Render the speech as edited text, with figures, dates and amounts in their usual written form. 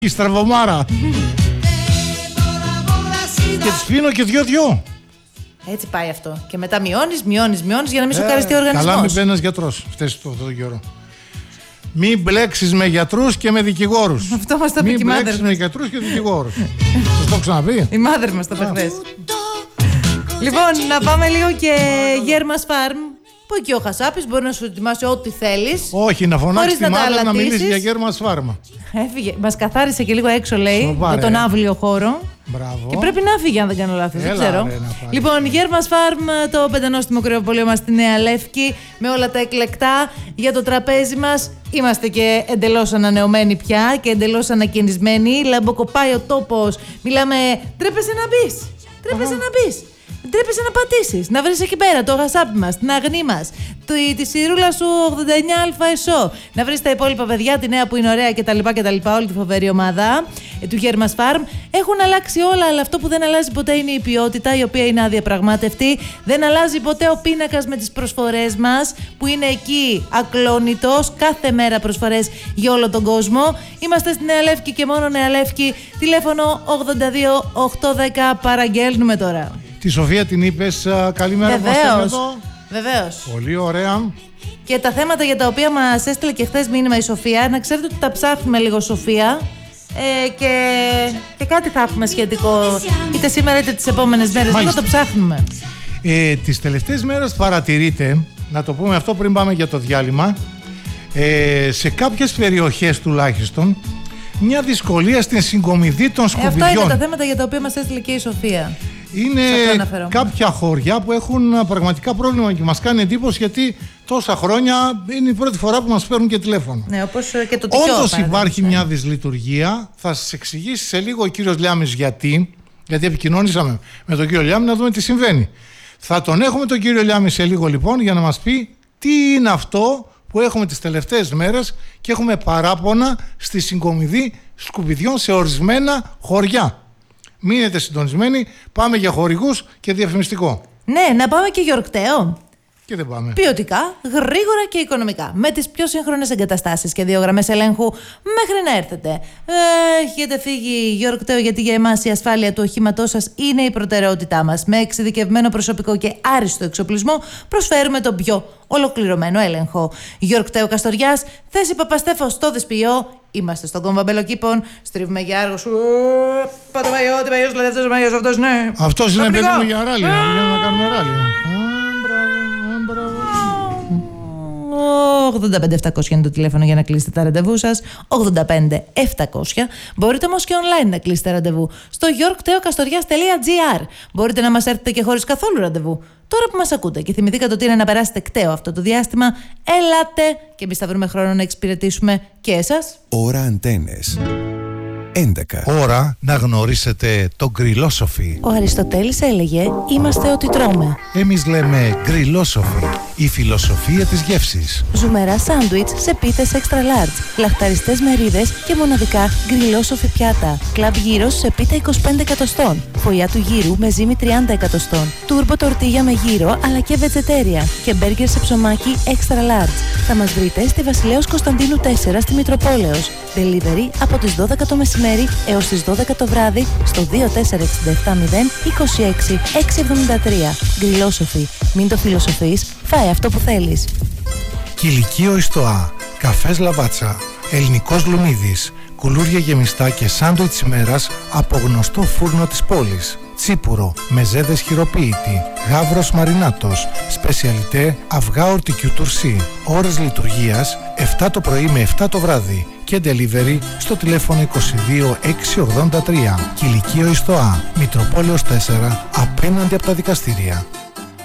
η στραβωμάρα. Και τις πίνω και δυο-δυο. Έτσι πάει αυτό. Και μετά μειώνεις για να μην σοκαριστεί ο οργανισμός. Καλά, μην παίρνεις γιατρός αυτές το καιρό. Μην μπλέξεις με γιατρούς και με δικηγόρους. Αυτό μας το πει και η μάδερ. Μην μπλέξεις με γιατρούς και δικηγόρους. Σας το ξαναπεί. Η μάδερ μας το είπε χθες. Λοιπόν, να πάμε λίγο και Γέρμας Φάρμ. Που εκεί ο Χασάπης μπορεί να σου ετοιμάσει ό,τι θέλεις. Όχι, να φωνάξει τη μάδερ να μιλήσει για Γέρμας Φάρμ. Έφυγε. Μας καθάρισε και λίγο έξω, λέει, για τον άβλιο χώρο. Μπράβο. Και πρέπει να φύγει, αν δεν κάνω λάθος. Δεν ξέρω. Λοιπόν, Γέρμας Φάρμ, το πεντανόστιμο κρεοπωλείο μας στη Νέα Λεύκη, με όλα τα εκλεκτά για το τραπέζι μας. Είμαστε και εντελώς ανανεωμένοι πια και εντελώς ανακαινισμένοι. Λαμποκοπάει ο τόπος. Μιλάμε, τρέπεσαι να μπεις. Τρέπεσαι να μπεις. Τρέπεσαι να πατήσεις, να βρεις εκεί πέρα το γασάπι μας, την αγνή μας, τη σιρούλα σου 89α ΕΣΟ, να βρεις τα υπόλοιπα παιδιά, τη νέα που είναι ωραία κτλ. Όλη τη φοβερή ομάδα του Γέρμας Φάρμ. Έχουν αλλάξει όλα, αλλά αυτό που δεν αλλάζει ποτέ είναι η ποιότητα, η οποία είναι αδιαπραγμάτευτη. Δεν αλλάζει ποτέ ο πίνακας με τις προσφορές μας, που είναι εκεί ακλόνητος. Κάθε μέρα προσφορές για όλο τον κόσμο. Είμαστε στη Νέα Λεύκη και μόνο Νέα Λεύκη. Τηλέφωνο 82 810. Παραγγέλνουμε τώρα. Τη Σοφία την είπες, καλημέρα. Βεβαίως. Πολύ ωραία. Και τα θέματα για τα οποία μας έστειλε και χθες μήνυμα η Σοφία, να ξέρετε ότι τα ψάχνουμε λίγο, Σοφία. Και κάτι θα έχουμε σχετικό, είτε σήμερα είτε τις επόμενες μέρες. Λίγο το ψάχνουμε. Τις τελευταίες μέρες παρατηρείτε, να το πούμε αυτό πριν πάμε για το διάλειμμα, σε κάποιες περιοχές τουλάχιστον, μια δυσκολία στην συγκομιδή των σκουπιδιών. Αυτά είναι τα θέματα για τα οποία μας έστειλε και η Σοφία. Είναι κάποια χωριά που έχουν πραγματικά πρόβλημα και μας κάνει εντύπωση, γιατί τόσα χρόνια είναι η πρώτη φορά που μας παίρνουν και τηλέφωνο. Ναι, όπως και το τυχαίο. Όντως υπάρχει μια δυσλειτουργία. Θα σας εξηγήσει σε λίγο ο κύριος Λιάμης γιατί επικοινωνήσαμε με τον κύριο Λιάμη να δούμε τι συμβαίνει. Θα τον έχουμε τον κύριο Λιάμη σε λίγο λοιπόν για να μας πει τι είναι αυτό που έχουμε τις τελευταίες μέρες και έχουμε παράπονα στη συγκομιδή σκουπιδιών σε ορισμένα χωριά. Μείνετε συντονισμένοι, πάμε για χορηγούς και διαφημιστικό. Ναι, να πάμε και γιορκταίο. Και δεν πάμε. Ποιοτικά, γρήγορα και οικονομικά. Με τις πιο σύγχρονες εγκαταστάσεις και 2 γραμμές ελέγχου μέχρι να έρθετε. Έχετε φύγει γιορκταίο, γιατί για εμάς η ασφάλεια του οχήματός σας είναι η προτεραιότητά μας. Με εξειδικευμένο προσωπικό και άριστο εξοπλισμό προσφέρουμε τον πιο ολοκληρωμένο έλεγχο. Γιορκταίο Καστοριάς, θέση Παπαστέφο στο Δεσποιό. Είμαστε στον κόμβο Μπελοκήπων. Στρίβουμε για Άργο σου. Πάτε μαγιό, τι μαγιός, δηλαδή αυτός ο μαγιός, αυτός ναι. Αυτός είναι παιδί μου για ράλι. Να κάνουμε ράλι. 85-700 είναι το τηλέφωνο για να κλείσετε τα ραντεβού σας. 85-700. Μπορείτε όμως και online να κλείσετε ραντεβού στο yorkteokastorias.gr. Μπορείτε να μας έρθετε και χωρίς καθόλου ραντεβού. Τώρα που μας ακούτε και θυμηθήκατε ότι είναι να περάσετε κταίο αυτό το διάστημα, ελάτε και εμείς θα βρούμε χρόνο να εξυπηρετήσουμε και εσάς. Ώρα Αντένες 11. Ώρα να γνωρίσετε το γκριλόσοφι. Ο Αριστοτέλης έλεγε «Είμαστε ό,τι τρώμε». Εμείς λέμε γκριλόσοφι, η φιλοσοφία της γεύσης. Ζουμερά σάντουιτς σε πίθες extra large, λαχταριστές μερίδες και μοναδικά γκριλόσοφι πιάτα. Κλαμπ γύρος σε πίτα 25 εκατοστών. Φωλιά του γύρου με ζύμη 30 εκατοστών. Τούρμπο τορτίγια με γύρο αλλά και βετζετέρια. Και μπέργκερ σε ψωμάκι extra large. Θα μας βρείτε στη Βασιλέως Κωνσταντίνου 4 στη Μητροπόλεως. Delivery από τις 12 το μεσημέρι έως τις 12 το βράδυ στο 24670 26 673. Γκριλόσοφι. Μην το φιλοσοφείς, φάε αυτό που θέλεις. Κηλικείο Ιστοά, καφές Λαβάτσα, ελληνικός λουμίδης, κουλούρια γεμιστά και σάντουιτς ημέρας από γνωστό φούρνο της πόλης. Τσίπουρο, μεζέδες χειροποίητη, γάβρος μαρινάτος, σπεσιαλιτέ αυγά ορτικιού τουρσί. Ώρες λειτουργίας 7 το πρωί με 7 το βράδυ και delivery στο τηλέφωνο 22 683. Κηλικείο Ιστοά, Μητροπόλεως 4, απέναντι από τα δικαστήρια.